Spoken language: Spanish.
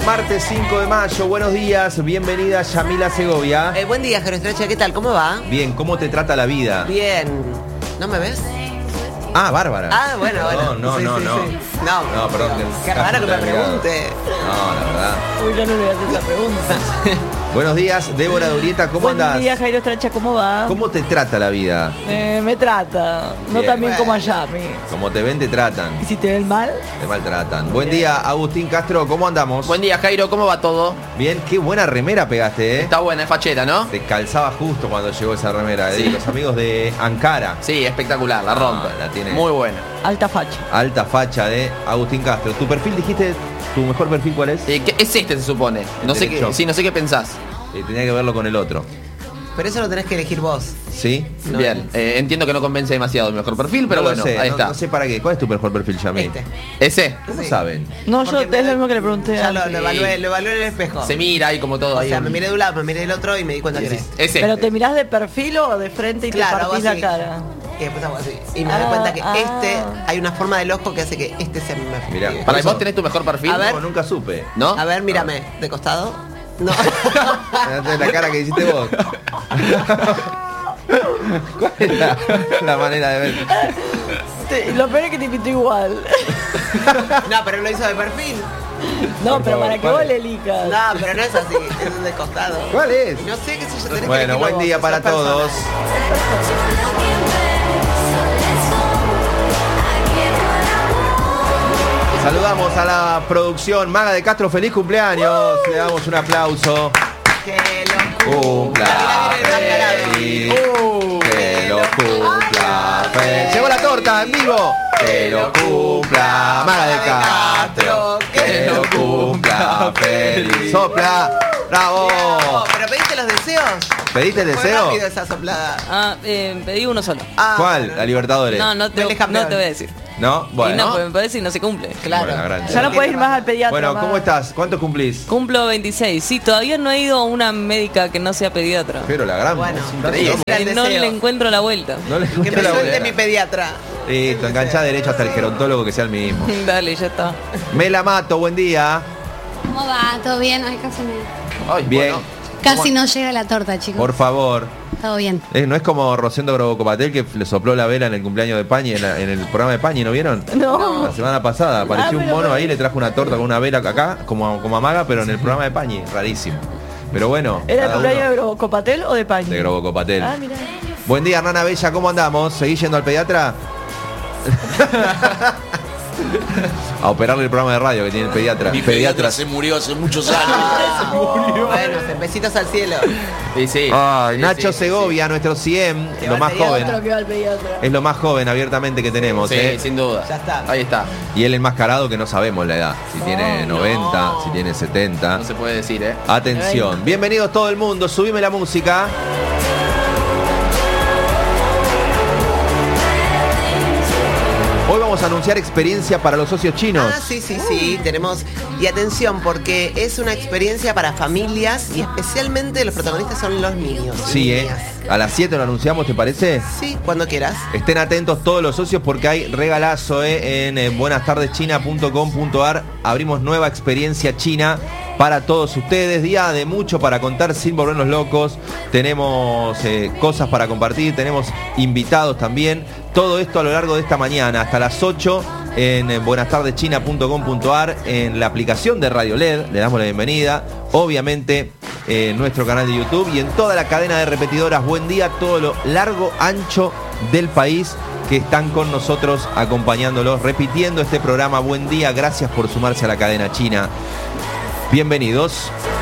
martes 5 de mayo. Buenos días, bienvenida Yamila Segovia. Buen día, Jairo Estrecha, ¿qué tal? ¿Cómo va? Bien, ¿cómo te trata la vida? Bien. ¿No me ves? Ah, Bárbara. Ah, bueno. No. Sí. No, perdón. Qué raro que me pregunte. No, la verdad. Uy, yo no le voy a hacer esa pregunta. Buenos días, Débora Durieta, ¿cómo andás? Buen día, Jairo Estrecha, ¿cómo va? ¿Cómo te trata la vida? Me trata. No Bien. tan bien como allá, a mí. Como te ven, te tratan. ¿Y si te ven mal? Te maltratan. Buen día, Agustín Castro, ¿cómo andamos? Buen día, Jairo, ¿cómo va todo? Bien, qué buena remera pegaste, ¿eh? Está buena, es fachera, ¿no? Te calzaba justo cuando llegó esa remera, Sí. de los amigos de Ankara. Sí, espectacular, la rompe. la tiene. Muy buena. Alta facha. Alta facha de Agustín Castro. ¿Tu perfil dijiste? ¿Tu mejor perfil cuál es? ¿Qué es este, se supone? No sé derecho. qué pensás. Tenía que verlo con el otro. Pero eso lo tenés que elegir vos. ¿Sí? No, Bien, entiendo que no convence demasiado el mejor perfil, pero No lo bueno, sé, ahí no, está. no sé para qué. ¿Cuál es tu mejor perfil, Yamil? Ese. ¿Cómo Sí. saben? No, yo Porque es lo mismo que le pregunté Ya antes. lo evalué en el espejo. Se mira ahí como todo O ahí. sea, me miré de un lado, me miré del otro y me di cuenta que era este. Ese. ¿Pero te mirás de perfil o de frente y Claro, te partís hago así. la cara? Y después hago así. Y me doy cuenta que hay una forma del ojo que hace que este sea mi mejor. Mirá. Para vos tenés tu mejor perfil, A ver. No, nunca supe. ¿no? A ver, mírame. ¿De costado? No. Mirá la cara que hiciste vos. ¿Cuál es la manera de ver? Lo peor es que te invito igual. No, pero lo hizo de perfil. No, Por pero favor, para que ¿cuál vos es? le elijas. No, pero no es así. Es de costado. ¿Cuál es? No sé qué sé yo. Tenés que Bueno, elegirlo buen vos, día sos para persona. todos. Saludamos a la producción Maga de Castro, feliz cumpleaños. Le damos un aplauso. Que lo Cumpla feliz. Que lo cumpla feliz. Llegó la torta en vivo. Que lo cumpla Maga de Castro. Que lo cumpla feliz. Sopla. Bravo. ¿Pero pediste los deseos? ¿Pediste el Fue deseo? rápido esa soplada. Pedí uno solo. ¿Cuál? Bueno. La Libertadores. No te Vélez campeón. voy a decir. ¿No? Y Bueno. no, porque me parece y no se cumple. Claro. Bueno, gran- Ya no puedes ir más al pediatra. Bueno, más. ¿cómo estás? ¿Cuántos cumplís? Cumplo 26. Sí, todavía no he ido a una médica que no sea pediatra. Pero la gran. Bueno, es increíble. ese era el No deseo. le encuentro la vuelta. No le Que encuentro me la suelte vuelta. mi pediatra. Listo, enganchá derecho hasta el gerontólogo que sea el mismo. Dale, ya está. Mela Mato, buen día. ¿Cómo va? ¿Todo bien? Ay, Ay, Bien. bueno. casi no llega la torta, chicos. Por favor. Todo bien. No es como Rosendo Grobocopatel que le sopló la vela en el cumpleaños de Pañi, en el programa de Pañi, ¿no vieron? No. La semana pasada apareció un pero- mono ahí, le trajo una torta con una vela acá, como a Maga, pero en el programa de Pañi, rarísimo. Pero bueno. ¿Era el cada cumpleaños uno de Copatel o de Pañi? de Grobocopatel. Ah, mira. Buen día, Hernana Bella, ¿cómo andamos? ¿Seguís yendo al pediatra? A operarle el programa de radio que tiene el pediatra. Mi pediatra se murió hace muchos años. Bueno, besitos al cielo. Sí, sí. Ay, Sí, Nacho sí, Segovia, nuestro CIEM, Que lo va más al pediatra. joven. Otro que va al pediatra. Es lo más joven abiertamente que tenemos, Sí, ¿eh? sin duda. Ya está. Ahí está. Y él enmascarado que no sabemos la edad. Si tiene 90, si tiene 70. No se puede decir, ¿eh? Atención. Bienvenidos todo el mundo. Subime la música. Hoy vamos a anunciar experiencia para los socios chinos. Ah, sí, tenemos. Y atención, porque es una experiencia para familias y especialmente los protagonistas son los niños. y Sí, niñas. A las 7 lo anunciamos, ¿te parece? Sí, cuando quieras. Estén atentos todos los socios porque hay regalazo en buenastadeschina.com.ar. Abrimos nueva experiencia china para todos ustedes. Día de mucho para contar sin volvernos locos. Tenemos cosas para compartir, tenemos invitados también. Todo esto a lo largo de esta mañana hasta las 8 en buenastadeschina.com.ar, en la aplicación de Radio LED. Le damos la bienvenida. Obviamente en nuestro canal de YouTube y en toda la cadena de repetidoras Buen Día, todo lo largo, ancho del país que están con nosotros acompañándolos, repitiendo este programa. Buen día, gracias por sumarse a la cadena china. Bienvenidos.